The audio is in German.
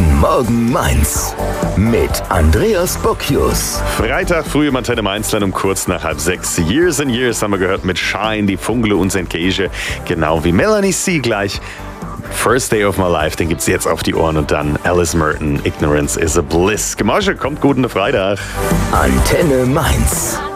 Guten Morgen Mainz mit Andreas Bocchius. Freitag früh im Antenne Mainzland um kurz nach 5:30. Years and Years haben wir gehört mit Shine, die Fungle und Senkege. Genau wie Melanie C. gleich. First Day of My Life, den gibt's jetzt auf die Ohren. Und dann Alice Merton, Ignorance is a Bliss. Gemorge, kommt gut in den Freitag. Antenne Mainz.